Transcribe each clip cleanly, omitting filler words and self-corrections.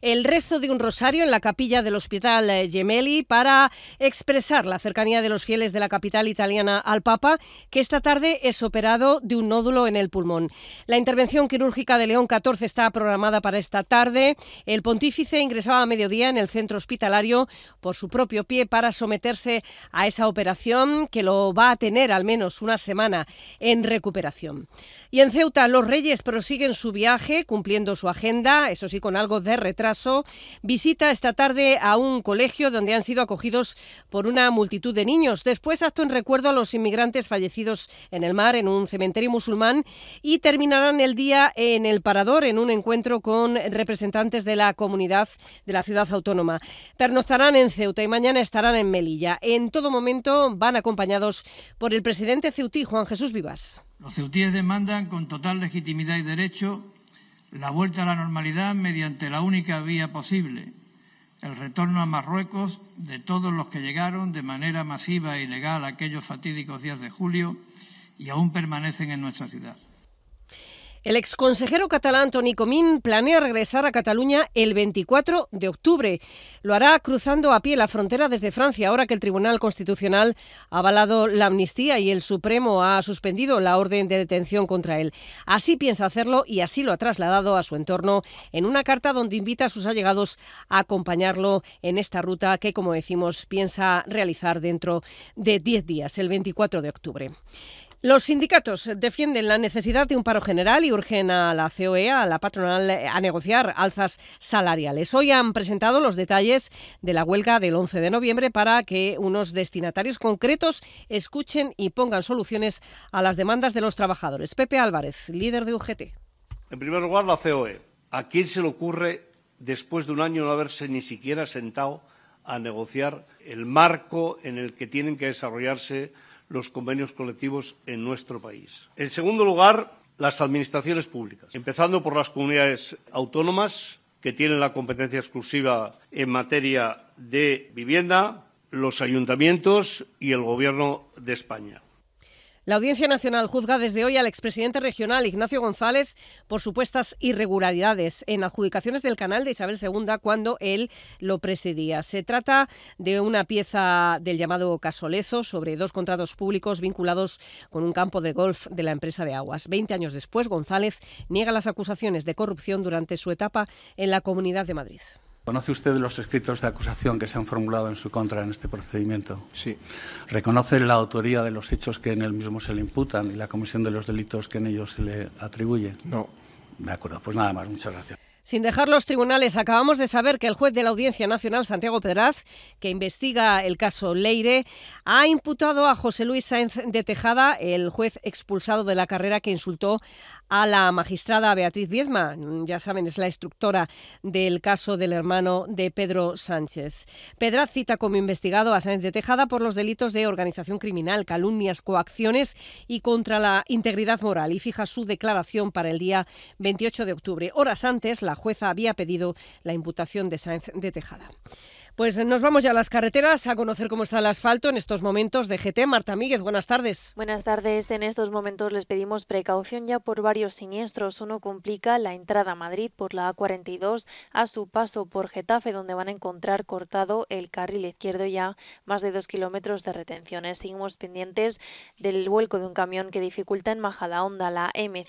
el rezo de un rosario en la capilla del Hospital Gemelli para expresar la cercanía de los fieles de la capital italiana al Papa, que esta tarde es operado de un nódulo en el pulmón. La intervención quirúrgica de León XIV está programada para esta tarde. El pontífice ingresaba a mediodía en el centro hospitalario por su propio pie para someterse a esa operación que lo va a tener al menos una semana en recuperación. Y en Ceuta los Reyes prosiguen su viaje cumpliendo su agenda, eso sí con algo de retraso. Visita esta tarde a un colegio donde han sido acogidos por una multitud de niños. Después acto en recuerdo a los inmigrantes fallecidos en el mar en un cementerio musulmán y terminarán el día en el Parador en un encuentro con representantes de la comunidad de la ciudad autónoma. Pernoctarán en Ceuta y mañana estarán en Melilla. En todo momento van acompañados por el presidente ceutí, Juan Jesús Vivas. Los ceutíes demandan con total legitimidad y derecho la vuelta a la normalidad mediante la única vía posible, el retorno a Marruecos de todos los que llegaron de manera masiva e ilegal aquellos fatídicos días de julio y aún permanecen en nuestra ciudad. El exconsejero catalán Toni Comín planea regresar a Cataluña el 24 de octubre. Lo hará cruzando a pie la frontera desde Francia, ahora que el Tribunal Constitucional ha avalado la amnistía y el Supremo ha suspendido la orden de detención contra él. Así piensa hacerlo y así lo ha trasladado a su entorno en una carta donde invita a sus allegados a acompañarlo en esta ruta que, como decimos, piensa realizar dentro de 10 días, el 24 de octubre. Los sindicatos defienden la necesidad de un paro general y urgen a la COE, a la patronal, a negociar alzas salariales. Hoy han presentado los detalles de la huelga del 11 de noviembre para que unos destinatarios concretos escuchen y pongan soluciones a las demandas de los trabajadores. Pepe Álvarez, líder de UGT. En primer lugar, la COE. ¿A quién se le ocurre, después de un año, no haberse ni siquiera sentado a negociar el marco en el que tienen que desarrollarse los convenios colectivos en nuestro país? En segundo lugar, las administraciones públicas, empezando por las comunidades autónomas, que tienen la competencia exclusiva en materia de vivienda, los ayuntamientos y el Gobierno de España. La Audiencia Nacional juzga desde hoy al expresidente regional Ignacio González por supuestas irregularidades en adjudicaciones del canal de Isabel II cuando él lo presidía. Se trata de una pieza del llamado caso Lezo sobre 2 contratos públicos vinculados con un campo de golf de la empresa de aguas. 20 años después, González niega las acusaciones de corrupción durante su etapa en la Comunidad de Madrid. ¿Conoce usted los escritos de acusación que se han formulado en su contra en este procedimiento? Sí. ¿Reconoce la autoría de los hechos que en él mismo se le imputan y la comisión de los delitos que en ellos se le atribuye? No. De acuerdo, pues nada más, muchas gracias. Sin dejar los tribunales, acabamos de saber que el juez de la Audiencia Nacional, Santiago Pedraz, que investiga el caso Leire, ha imputado a José Luis Sáenz de Tejada, el juez expulsado de la carrera que insultó a la magistrada Beatriz Viedma. Ya saben, es la instructora del caso del hermano de Pedro Sánchez. Pedraz cita como investigado a Sáenz de Tejada por los delitos de organización criminal, calumnias, coacciones y contra la integridad moral y fija su declaración para el día 28 de octubre. Horas antes, la jueza había pedido la imputación de Sáenz de Tejada. Pues nos vamos ya a las carreteras a conocer cómo está el asfalto en estos momentos. DGT, Marta Míguez, buenas tardes. Buenas tardes. En estos momentos les pedimos precaución ya por varios siniestros. Uno complica la entrada a Madrid por la A42 a su paso por Getafe, donde van a encontrar cortado el carril izquierdo ya más de 2 kilómetros de retenciones. Seguimos pendientes del vuelco de un camión que dificulta en Majadahonda la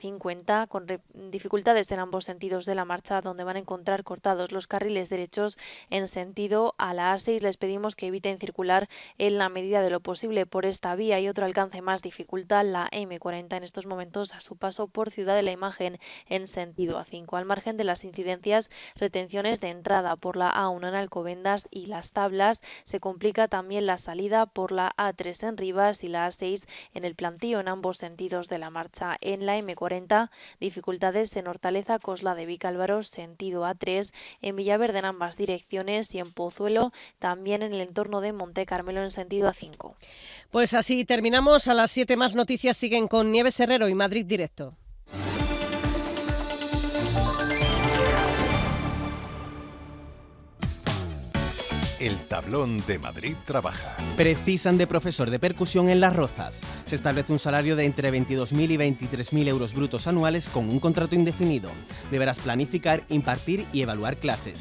M50 con dificultades en ambos sentidos de la marcha, donde van a encontrar cortados los carriles derechos en sentido a la A6. Les pedimos que eviten circular en la medida de lo posible por esta vía y otro alcance más dificulta la M40 en estos momentos a su paso por Ciudad de la Imagen en sentido A5. Al margen de las incidencias, retenciones de entrada por la A1 en Alcobendas y Las Tablas, se complica también la salida por la A3 en Rivas y la A6 en el Plantío en ambos sentidos de la marcha. En la M40, dificultades en Hortaleza, Cosla de Vicálvaro, sentido A3, en Villaverde en ambas direcciones y en Pozuelo también en el entorno de Monte Carmelo en sentido A5. Pues así terminamos. A las 7 más noticias siguen con Nieves Herrero y Madrid Directo. El tablón de Madrid trabaja. Precisan de profesor de percusión en Las Rozas. Se establece un salario de entre 22.000 y 23.000 euros brutos anuales con un contrato indefinido. Deberás planificar, impartir y evaluar clases.